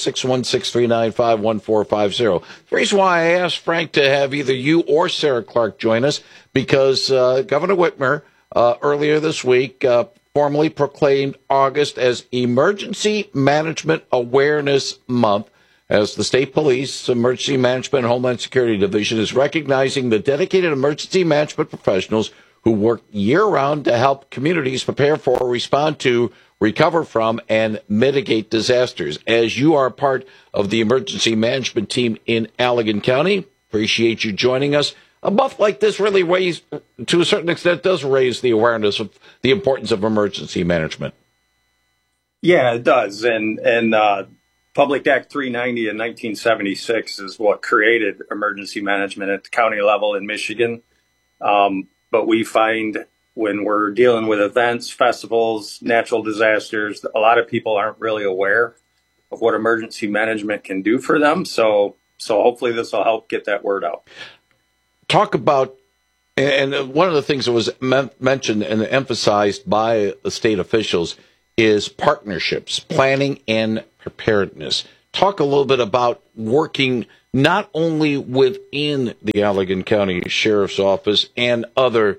Speaker 4: 616-395-1450. The reason why I asked Frank to have either you or Sarah Clark join us, because Governor Whitmer earlier this week formally proclaimed August as Emergency Management Awareness Month, as the State Police Emergency Management and Homeland Security Division is recognizing the dedicated emergency management professionals who work year-round to help communities prepare for, respond to, recover from, and mitigate disasters. As you are part of the emergency management team in Allegan County, appreciate you joining us. A month like this really to a certain extent, does raise the awareness of the importance of emergency management.
Speaker 9: Yeah, it does. And Public Act 390 in 1976 is what created emergency management at the county level in Michigan. But we find when we're dealing with events, festivals, natural disasters, a lot of people aren't really aware of what emergency management can do for them. So hopefully this will help get that word out.
Speaker 4: Talk about And one of the things that was mentioned and emphasized by the state officials is partnerships, planning, and preparedness. Talk a little bit about working not only within the Allegan County Sheriff's Office and other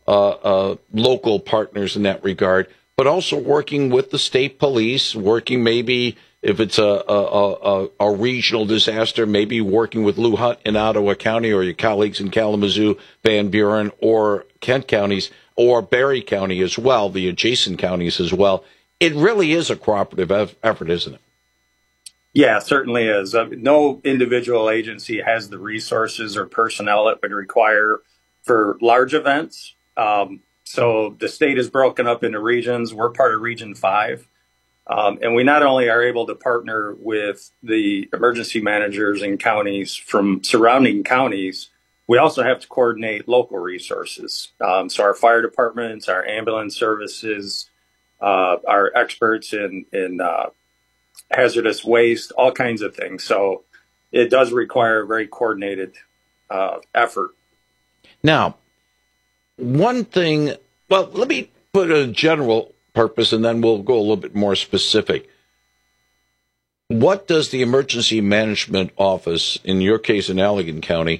Speaker 4: local partners in that regard, but also working with the state police, working maybe if it's a regional disaster, maybe working with Lou Hunt in Ottawa County or your colleagues in Kalamazoo, Van Buren, or Kent counties, or Barry County as well, the adjacent counties as well. It really is a cooperative effort, isn't it?
Speaker 9: Yeah, it certainly is. No individual agency has the resources or personnel it would require for large events. So the state is broken up into regions. We're part of Region 5. And we not only are able to partner with the emergency managers in counties from surrounding counties, we also have to coordinate local resources. So our fire departments, our ambulance services, our experts in hazardous waste, all kinds of things. So it does require a very coordinated effort.
Speaker 4: Now, one thing, well, let me put a general purpose and then we'll go a little bit more specific. What does the Emergency Management Office, in your case in Allegan County,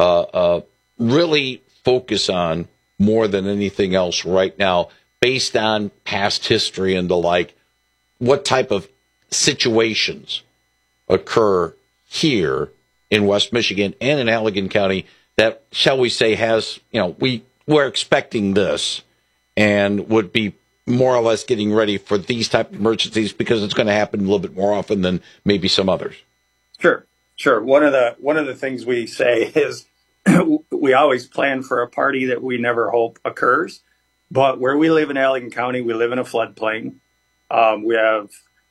Speaker 4: really focus on more than anything else right now, based on past history and the like? What type of situations occur here in West Michigan and in Allegan County that, shall we say, has, we're expecting this and would be more or less getting ready for these type of emergencies because it's going to happen a little bit more often than maybe some others?
Speaker 9: Sure. One of the things we say is we always plan for a party that we never hope occurs. But where we live in Allegan County, we live in a floodplain. We have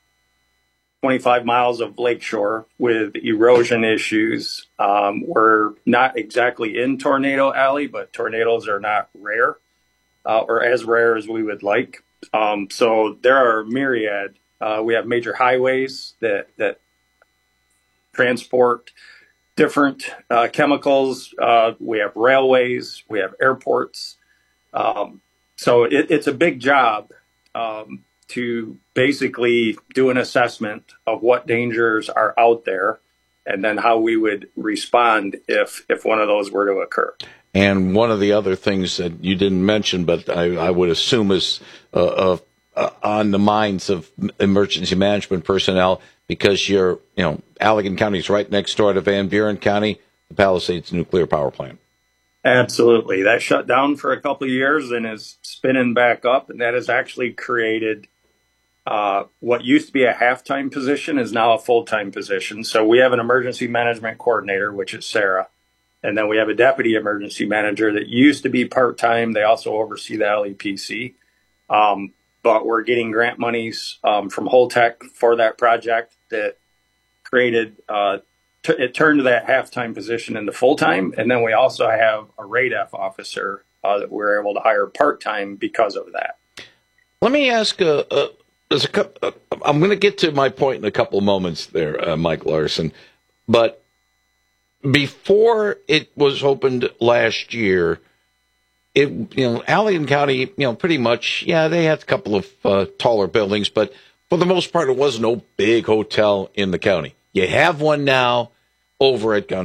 Speaker 9: 25 miles of lakeshore with erosion issues. We're not exactly in Tornado Alley, but tornadoes are not rare. Or as rare as we would like. So there are myriad. We have major highways that transport different chemicals. We have railways. We have airports. So it's a big job to basically do an assessment of what dangers are out there and then how we would respond if one of those were to occur.
Speaker 4: And one of the other things that you didn't mention, but I would assume is on the minds of emergency management personnel, because Allegan County is right next door to Van Buren County, the Palisades nuclear power plant.
Speaker 9: Absolutely. That shut down for a couple of years and is spinning back up. And that has actually created what used to be a half-time position is now a full-time position. So we have an emergency management coordinator, which is Sarah. And then we have a deputy emergency manager that used to be part-time. They also oversee the LEPC. But we're getting grant monies from Holtec for that project that created, it turned that half-time position into full-time. And then we also have a RADF officer that we're able to hire part-time because of that.
Speaker 4: Let me ask, I'm going to get to my point in a couple of moments there, Mike Larson. But before it was opened last year, Allegan County, pretty much, they had a couple of taller buildings, but for the most part, it was no big hotel in the county. You have one now over at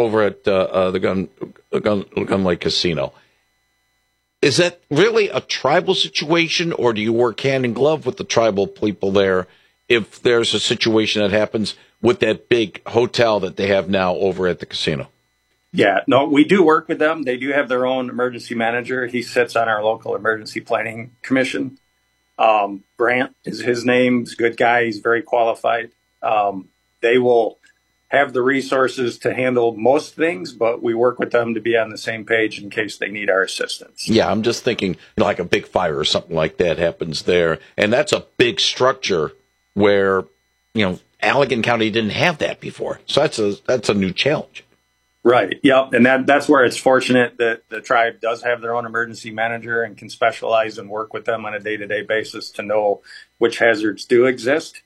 Speaker 4: the Gun Lake Casino. Is that really a tribal situation, or do you work hand in glove with the tribal people there if there's a situation that happens with that big hotel that they have now over at the casino?
Speaker 9: Yeah, no, we do work with them. They do have their own emergency manager. He sits on our local emergency planning commission. Brant is his name. He's a good guy. He's very qualified. They will have the resources to handle most things, but we work with them to be on the same page in case they need our assistance.
Speaker 4: Yeah, I'm just thinking like a big fire or something like that happens there. And that's a big structure where, Allegan County didn't have that before. So that's a new challenge.
Speaker 9: Right. Yep. And that's where it's fortunate that the tribe does have their own emergency manager and can specialize and work with them on a day-to-day basis to know which hazards do exist.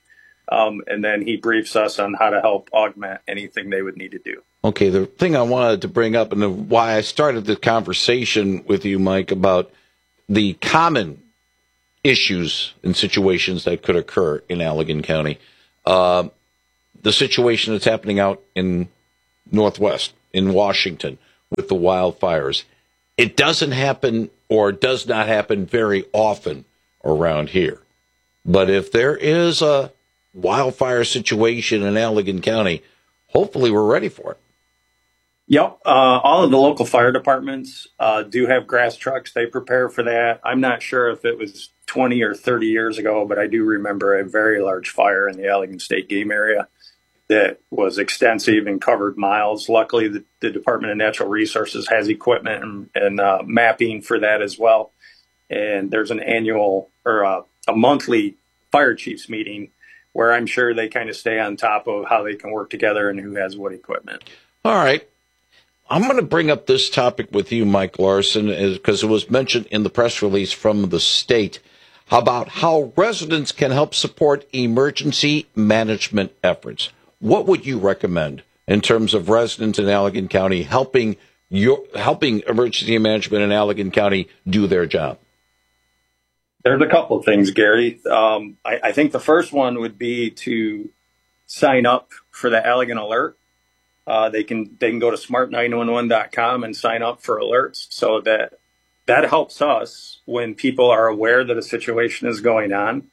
Speaker 9: And then he briefs us on how to help augment anything they would need to do.
Speaker 4: Okay, the thing I wanted to bring up and why I started the conversation with you, Mike, about the common issues and situations that could occur in Allegan County. The situation that's happening out in Northwest, in Washington, with the wildfires. It doesn't happen or does not happen very often around here. But if there is a wildfire situation in Allegan County, hopefully we're ready for it.
Speaker 9: Yep. All of the local fire departments do have grass trucks. They prepare for that. I'm not sure if it was 20 or 30 years ago, but I do remember a very large fire in the Allegan State Game area that was extensive and covered miles. Luckily, the Department of Natural Resources has equipment and mapping for that as well. And there's an annual or a monthly fire chiefs meeting where I'm sure they kind of stay on top of how they can work together and who has what equipment.
Speaker 4: All right. I'm going to bring up this topic with you, Mike Larson, because it was mentioned in the press release from the state about how residents can help support emergency management efforts. What would you recommend in terms of residents in Allegan County helping emergency management in Allegan County do their job?
Speaker 9: There's a couple of things, Gary. I think the first one would be to sign up for the Allegan Alert. They can go to smart911.com and sign up for alerts, so that helps us when people are aware that a situation is going on,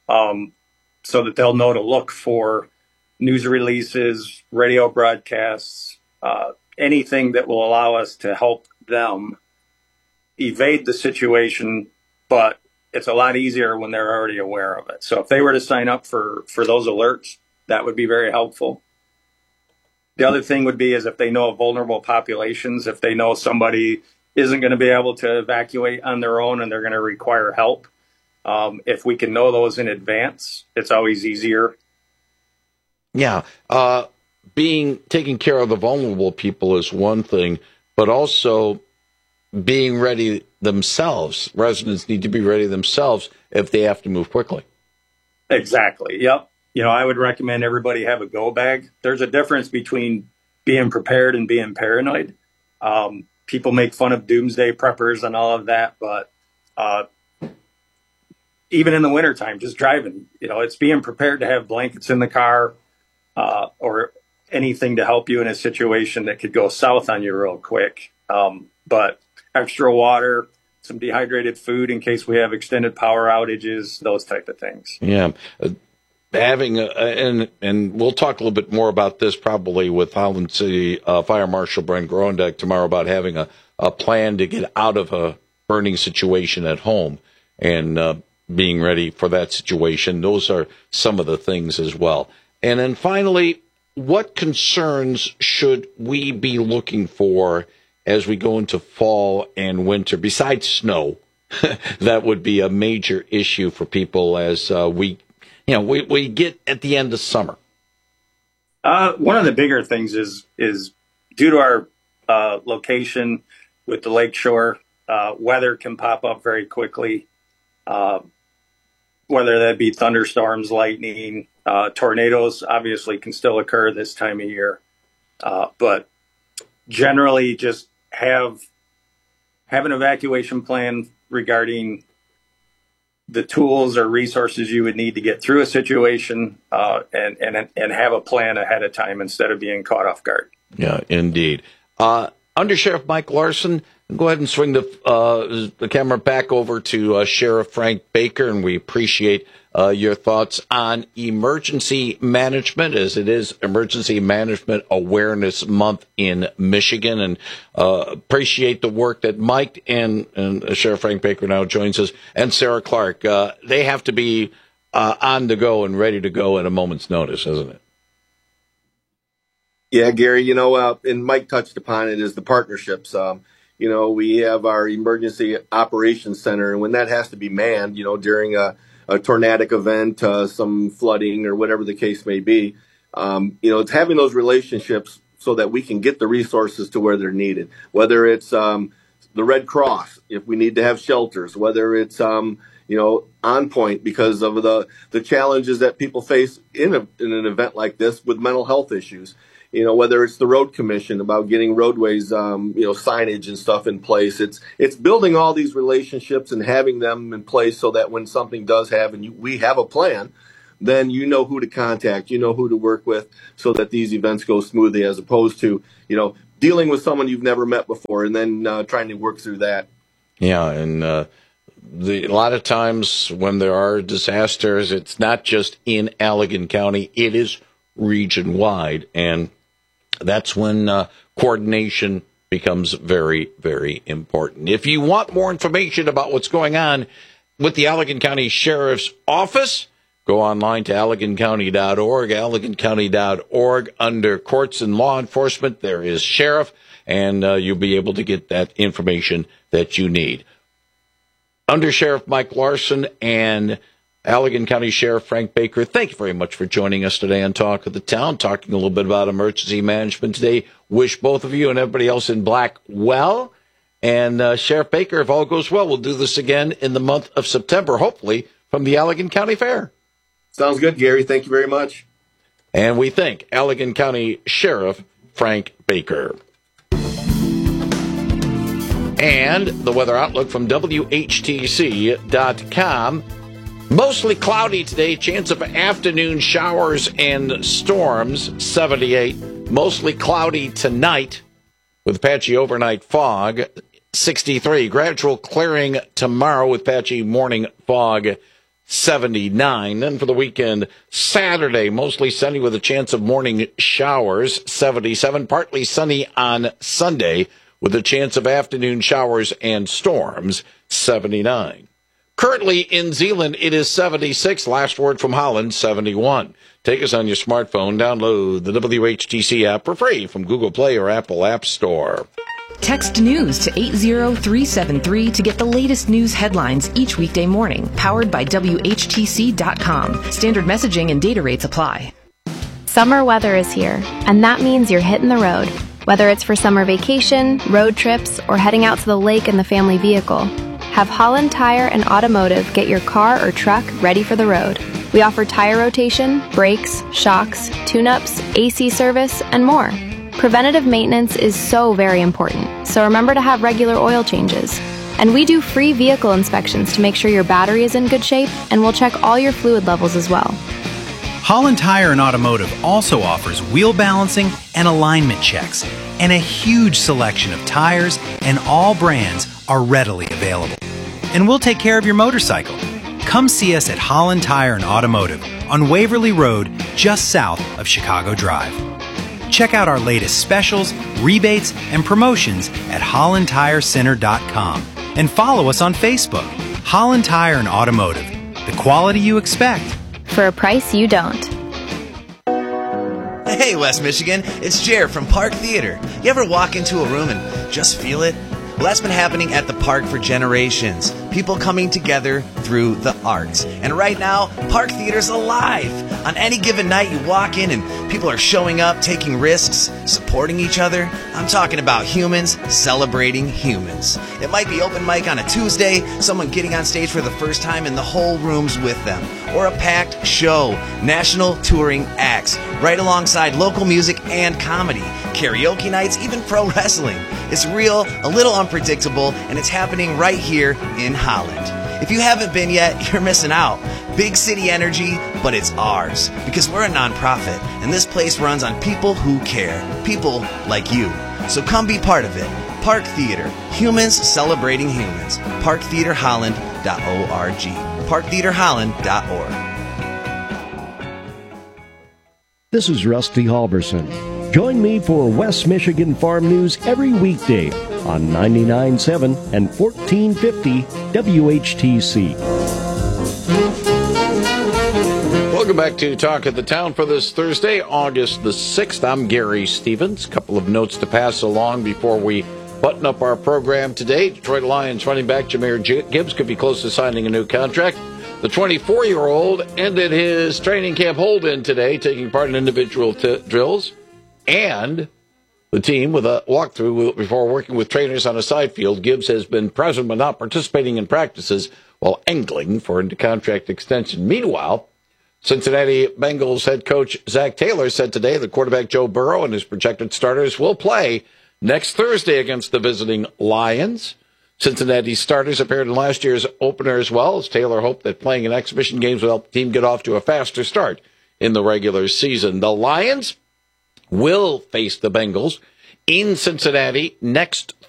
Speaker 9: so that they'll know to look for news releases, radio broadcasts, anything that will allow us to help them evade the situation, but it's a lot easier when they're already aware of it. So if they were to sign up for those alerts, that would be very helpful. The other thing would be is if they know of vulnerable populations, if they know somebody isn't going to be able to evacuate on their own and they're going to require help, if we can know those in advance, it's always easier.
Speaker 4: Yeah. Taking care of the vulnerable people is one thing, but also being ready themselves. Residents need to be ready themselves if they have to move quickly.
Speaker 9: Exactly. Yep. I would recommend everybody have a go bag. There's a difference between being prepared and being paranoid. People make fun of doomsday preppers and all of that, but even in the wintertime, just driving, it's being prepared to have blankets in the car or anything to help you in a situation that could go south on you real quick. But extra water, some dehydrated food in case we have extended power outages, those type of things.
Speaker 4: Yeah. And we'll talk a little bit more about this probably with Holland City Fire Marshal Brent Grondeck tomorrow about having a plan to get out of a burning situation at home and being ready for that situation. Those are some of the things as well. And then finally, what concerns should we be looking for as we go into fall and winter, besides snow? That would be a major issue for people as we get at the end of summer.
Speaker 9: One of the bigger things is due to our location with the lakeshore, weather can pop up very quickly, whether that be thunderstorms, lightning, tornadoes obviously can still occur this time of year. But generally just have an evacuation plan regarding the tools or resources you would need to get through a situation, and have a plan ahead of time instead of being caught off guard.
Speaker 4: Yeah, indeed. Under Sheriff Mike Larson, go ahead and swing the camera back over to Sheriff Frank Baker, and we appreciate your thoughts on emergency management, as it is Emergency Management Awareness Month in Michigan, and appreciate the work that Mike and Sheriff Frank Baker now joins us, and Sarah Clark. They have to be on the go and ready to go at a moment's notice, isn't it?
Speaker 25: Yeah, Gary, and Mike touched upon it, is the partnerships. We have our Emergency Operations Center, and when that has to be manned, during a tornadic event, some flooding or whatever the case may be, it's having those relationships so that we can get the resources to where they're needed, whether it's the Red Cross, if we need to have shelters, whether it's, on point because of the challenges that people face in an event like this with mental health issues. Whether it's the road commission about getting roadways, signage and stuff in place. It's building all these relationships and having them in place so that when something does happen, we have a plan, then you know who to contact, you know who to work with so that these events go smoothly, as opposed to, dealing with someone you've never met before and then trying to work through that.
Speaker 10: Yeah, and a lot of times when there are disasters, it's not just in Allegan County, it is region-wide, and that's when coordination becomes very, very important. If you want more information about what's going on with the Allegan County Sheriff's Office, go online to AlleganCounty.org, AlleganCounty.org. Under Courts and Law Enforcement, there is Sheriff, and you'll be able to get that information that you need. Under Sheriff Mike Larson and Allegan County Sheriff Frank Baker, thank you very much for joining us today on Talk of the Town, talking a little bit about emergency management today. Wish both of you and everybody else in black well. And Sheriff Baker, if all goes well, we'll do this again in the month of September, hopefully from the Allegan County Fair.
Speaker 25: Sounds good, Gary. Thank you very much.
Speaker 10: And we thank Allegan County Sheriff Frank Baker. And the weather outlook from WHTC.com. Mostly cloudy today, chance of afternoon showers and storms, 78. Mostly cloudy tonight with patchy overnight fog, 63. Gradual clearing tomorrow with patchy morning fog, 79. Then for the weekend, Saturday, mostly sunny with a chance of morning showers, 77. Partly sunny on Sunday with a chance of afternoon showers and storms, 79. Currently in Zeeland, it is 76. Last word from Holland, 71. Take us on your smartphone. Download the WHTC app for free from Google Play or Apple App Store.
Speaker 22: Text news to 80373 to get the latest news headlines each weekday morning. Powered by WHTC.com. Standard messaging and data rates apply.
Speaker 11: Summer weather is here, and that means you're hitting the road. Whether it's for summer vacation, road trips, or heading out to the lake in the family vehicle, have Holland Tire and Automotive get your car or truck ready for the road. We offer tire rotation, brakes, shocks, tune-ups, AC service, and more. Preventative maintenance is so very important, so remember to have regular oil changes. And we do free vehicle inspections to make sure your battery is in good shape, and we'll check all your fluid levels as well.
Speaker 12: Holland Tire and Automotive also offers wheel balancing and alignment checks, and a huge selection of tires and all brands are readily available. And we'll take care of your motorcycle. Come see us at Holland Tire and Automotive on Waverly Road, just south of Chicago Drive. Check out our latest specials, rebates, and promotions at HollandTireCenter.com and follow us on Facebook. Holland Tire and Automotive, the quality you expect.
Speaker 11: For a price you don't.
Speaker 13: Hey, West Michigan, it's Jer from Park Theater. You ever walk into a room and just feel it? Well, that's been happening at the park for generations. People coming together through the arts. And right now, Park Theater's alive. On any given night, you walk in and people are showing up, taking risks, supporting each other. I'm talking about humans celebrating humans. It might be open mic on a Tuesday, someone getting on stage for the first time and the whole room's with them. Or a packed show, national touring acts, right alongside local music and comedy, karaoke nights, even pro wrestling. It's real, a little unpredictable, and it's happening right here in Holland. If you haven't been yet, you're missing out. Big city energy, but it's ours. Because we're a nonprofit, and this place runs on people who care. People like you. So come be part of it. Park Theater. Humans celebrating humans. ParkTheaterHolland.org. ParkTheaterHolland.org.
Speaker 15: This is Rusty Halverson. Join me for West Michigan Farm News every weekday on 99.7 and 1450 WHTC.
Speaker 10: Welcome back to Talk of the Town for this Thursday, August the 6th. I'm Gary Stevens. A couple of notes to pass along before we button up our program today. Detroit Lions running back Jahmyr Gibbs could be close to signing a new contract. The 24-year-old ended his training camp hold-in today, taking part in individual drills. And the team with a walkthrough before working with trainers on a side field. Gibbs has been present but not participating in practices, while angling for a contract extension. Meanwhile, Cincinnati Bengals head coach Zach Taylor said today that quarterback Joe Burrow and his projected starters will play next Thursday against the visiting Lions. Cincinnati starters appeared in last year's opener as well, as Taylor hoped that playing in exhibition games will help the team get off to a faster start in the regular season. The Lions will face the Bengals in Cincinnati next